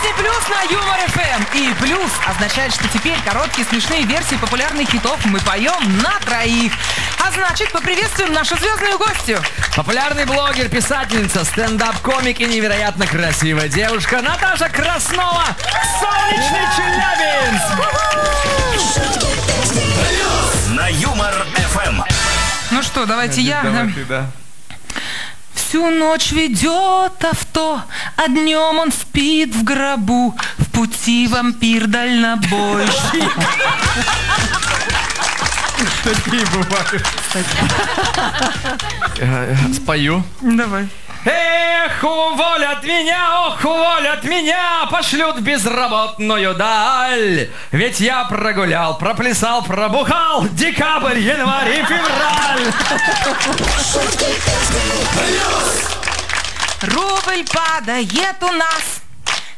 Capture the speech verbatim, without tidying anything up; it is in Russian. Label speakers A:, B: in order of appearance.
A: плюс на Юмор эф эм. И плюс означает, что теперь короткие смешные версии популярных хитов мы поем на троих. А значит, поприветствуем нашу звездную гостью.
B: Популярный блогер, писательница, стендап-комик и невероятно красивая девушка Наташа Краснова. Солнечный Челябинск!
C: На Юмор эф эм.
A: Ну что, давайте я.
D: Давай ты, да.
A: Всю ночь ведет авто, а днем он спит в гробу. В пути вампир-дальнобойщик.
D: Такие бывают.
B: Спою.
A: Давай.
B: Эх, уволят меня, ох, уволят меня, пошлют в безработную даль. Ведь я прогулял, проплясал, пробухал декабрь, январь и февраль.
A: Рубль падает у нас,